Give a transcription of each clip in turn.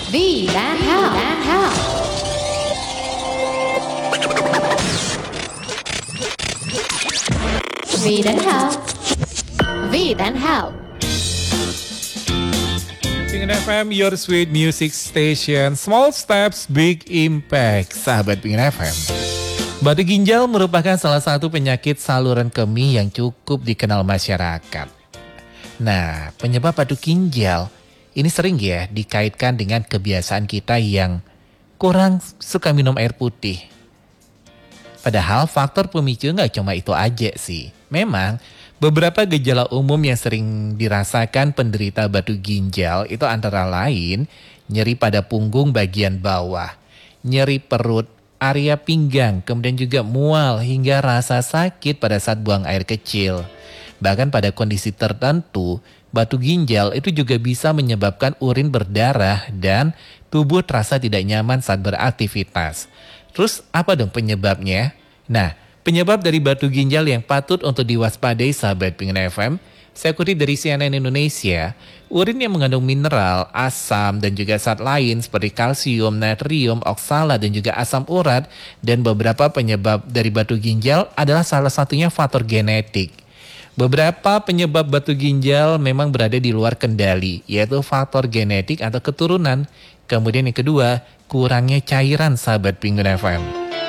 V dan Hal. V dan Hal. V dan Hal. Pingin FM, your sweet music station. Small steps, big impact. Sahabat Pingin FM. Batu ginjal merupakan salah satu penyakit saluran kemih yang cukup dikenal masyarakat. Nah, penyebab batu ginjal ini sering ya dikaitkan dengan kebiasaan kita yang kurang suka minum air putih. Padahal faktor pemicu nggak cuma itu aja sih. Memang beberapa gejala umum yang sering dirasakan penderita batu ginjal itu antara lain nyeri pada punggung bagian bawah, nyeri perut, area pinggang, kemudian juga mual hingga rasa sakit pada saat buang air kecil. Bahkan pada kondisi tertentu, batu ginjal itu juga bisa menyebabkan urin berdarah dan tubuh terasa tidak nyaman saat beraktivitas. Terus apa dong penyebabnya? Nah, penyebab dari batu ginjal yang patut untuk diwaspadai sahabat Pingin FM, saya kutip dari CNN Indonesia, urin yang mengandung mineral, asam, dan juga zat lain seperti kalsium, natrium, oksalat, dan juga asam urat, dan beberapa penyebab dari batu ginjal adalah salah satunya faktor genetik. Beberapa penyebab batu ginjal memang berada di luar kendali, yaitu faktor genetik atau keturunan. Kemudian yang kedua, kurangnya cairan sahabat Pingin FM.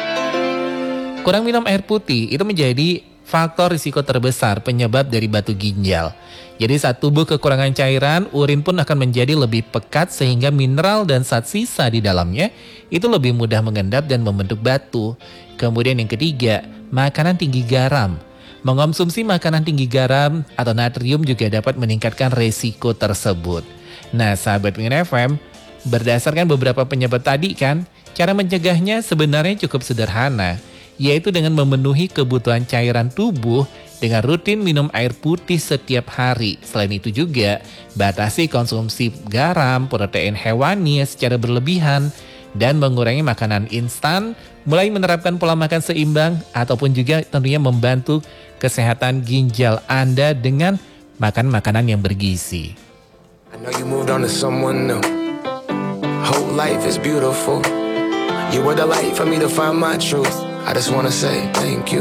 Kurang minum air putih itu menjadi faktor risiko terbesar penyebab dari batu ginjal. Jadi saat tubuh kekurangan cairan, urin pun akan menjadi lebih pekat sehingga mineral dan zat sisa di dalamnya itu lebih mudah mengendap dan membentuk batu. Kemudian yang ketiga, makanan tinggi garam. Mengonsumsi makanan tinggi garam atau natrium juga dapat meningkatkan resiko tersebut. Nah, sahabat Pingin FM, berdasarkan beberapa penyebab tadi kan, cara mencegahnya sebenarnya cukup sederhana, yaitu dengan memenuhi kebutuhan cairan tubuh dengan rutin minum air putih setiap hari. Selain itu juga, batasi konsumsi garam, protein hewani secara berlebihan, dan mengurangi makanan instan, mulai menerapkan pola makan seimbang, ataupun juga tentunya membantu kesehatan ginjal Anda dengan makan makanan yang bergizi. I know you moved on to someone new. Whole life is beautiful. You were the light for me to find my truth. I just wanna say thank you.